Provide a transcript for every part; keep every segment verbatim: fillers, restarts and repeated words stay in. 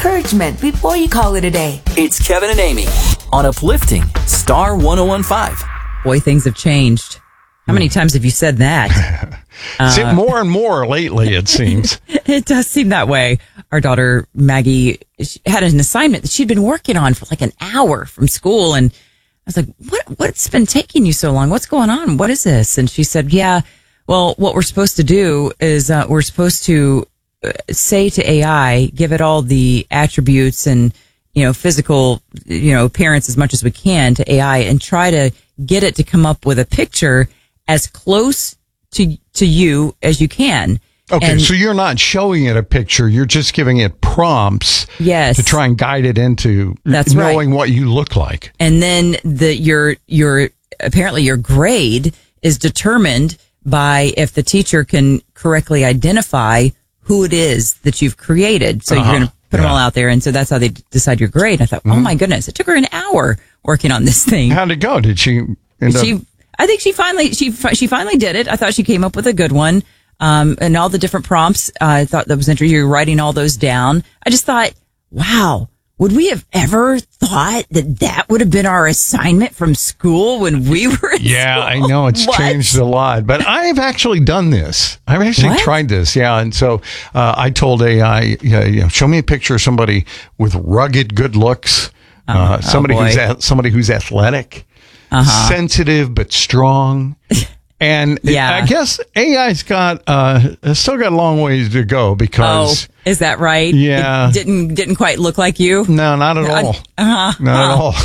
encouragement before you call it a day. It's Kevin and Amy on Uplifting Star one oh one point five. Boy, things have changed. How many times have you said that? uh, more and more lately, it seems. It does seem that way. Our daughter, Maggie, she had an assignment that she'd been working on for like an hour from school. And I was like, what, what's been taking you so long? What's going on? What is this? And she said, yeah, well, what we're supposed to do is uh, we're supposed to say to A I, give it all the attributes and, you know, physical, you know, appearance as much as we can to A I and try to get it to come up with a picture as close to to you as you can. Okay, and, so you're not showing it a picture. You're just giving it prompts yes, to try and guide it into that's knowing right. what you look like. And then the your your apparently your grade is determined by if the teacher can correctly identify who it is that you've created. So uh-huh. you're going to put yeah. them all out there. And so that's how they decide your grade. And I thought, mm-hmm. oh my goodness, it took her an hour working on this thing. How'd it go? Did she end she, up? I think she finally, she, she finally did it. I thought she came up with a good one. Um, and all the different prompts, uh, I thought that was interesting. You're writing all those down. I just thought, wow, would we have ever thought that that would have been our assignment from school when we were in Yeah, school? I know it's What? changed a lot, but I've actually done this. I've actually What? tried this. Yeah. And so, uh, I told A I, yeah, you know, show me a picture of somebody with rugged good looks, Oh, uh, somebody oh boy. who's, a- somebody who's athletic, Uh-huh. sensitive, but strong. And Yeah. I guess A I's got, uh, still got a long ways to go because. Oh, is that right? Yeah. It didn't, didn't quite look like you? No, not at all. Uh-huh. Not at all.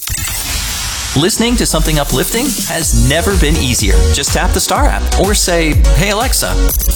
Listening to something uplifting has never been easier. Just tap the Star app or say, hey, Alexa,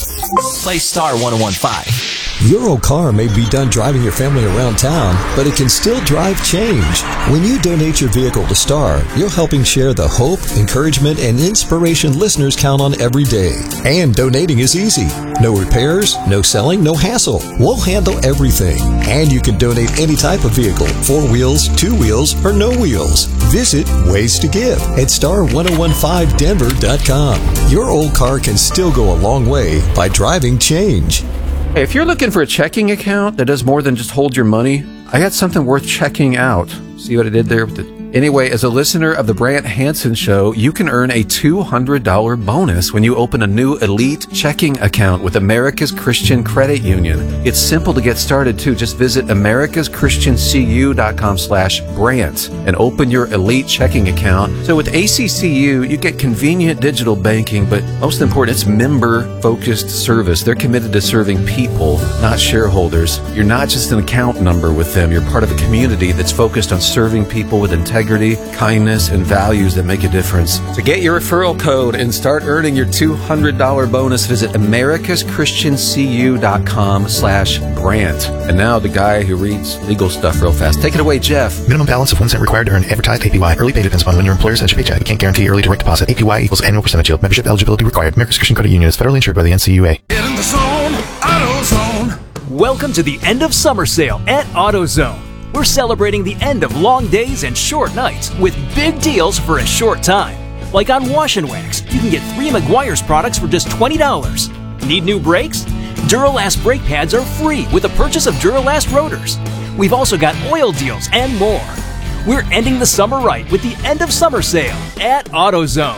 play Star one oh one point five. Your old car may be done driving your family around town, but it can still drive change. When you donate your vehicle to Star, you're helping share the hope, encouragement, and inspiration listeners count on every day. And donating is easy. No repairs, no selling, no hassle. We'll handle everything. And you can donate any type of vehicle, four wheels, two wheels, or no wheels. Visit Ways to Give at star one oh one five denver dot com. Your old car can still go a long way by driving change. Hey, if you're looking for a checking account that does more than just hold your money, I got something worth checking out. See what I did there with the... Anyway, as a listener of the Brant Hansen Show, you can earn a two hundred dollars bonus when you open a new Elite checking account with America's Christian Credit Union. It's simple to get started, too. Just visit americas christian c u dot com slash Brant and open your Elite checking account. So with A C C U, you get convenient digital banking, but most important, it's member-focused service. They're committed to serving people, not shareholders. You're not just an account number with them. You're part of a community that's focused on serving people with integrity, kindness, and values that make a difference. To get your referral code and start earning your two hundred dollars bonus, visit americas christian c u dot com slash Brant. And now the guy who reads legal stuff real fast. Take it away, Jeff. Minimum balance of one cent required to earn advertised A P Y. Early pay depends upon when your employer sends your paycheck. We can't guarantee early direct deposit. A P Y equals annual percentage yield. Membership eligibility required. America's Christian Credit Union is federally insured by the N C U A. Get in the zone, AutoZone. Welcome to the end of summer sale at AutoZone. We're celebrating the end of long days and short nights with big deals for a short time. Like on Wash and Wax, you can get three Meguiar's products for just twenty dollars. Need new brakes? Duralast brake pads are free with the purchase of Duralast rotors. We've also got oil deals and more. We're ending the summer right with the end of summer sale at AutoZone.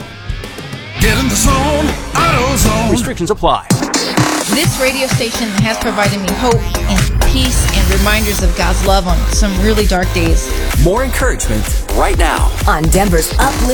Get in the zone, AutoZone. Restrictions apply. This radio station has provided me hope and peace and reminders of God's love on some really dark days. More encouragement right now On Denver's Uplift.